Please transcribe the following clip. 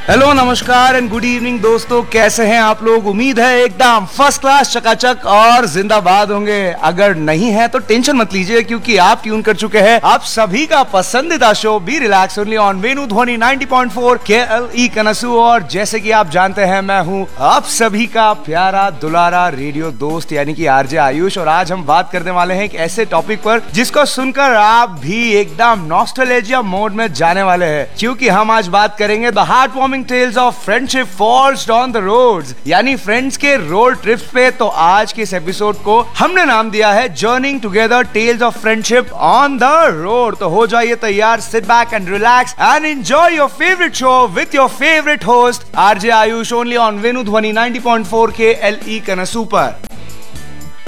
Hello नमस्कार and good evening दोस्तों, कैसे हैं आप लोग। उम्मीद है एकदम फर्स्ट क्लास, चकाचक और जिंदाबाद होंगे। अगर नहीं है तो टेंशन मत लीजिए, क्योंकि आप ट्यून कर चुके हैं आप सभी का पसंदीदा show be relax only on Venu ध्वनि 90.4 KLE कनसू। और जैसे कि आप जानते हैं, मैं हूं आप सभी का प्यारा दुलारा रेडियो दोस्त यानी कि आरजे आयुष। और आज हम बात करने वाले हैं एक ऐसे टॉपिक पर जिसको सुनकर आप भी एकदम नॉस्टैल्जिया मोड में जाने वाले हैं, क्योंकि हम आज बात करेंगे the heart warming tales of friendship forged on the roads, यानी फ्रेंड्स के रोड ट्रिप्स पे। तो आज के इस एपिसोड को हमने नाम दिया है journeying together tales of friendship on the road. तो हो जाइए तैयार, sit back and relax and enjoy your favourite show with your favourite host RJ Ayush, only on Venu ध्वनि 90.4 KLE कनसू पर।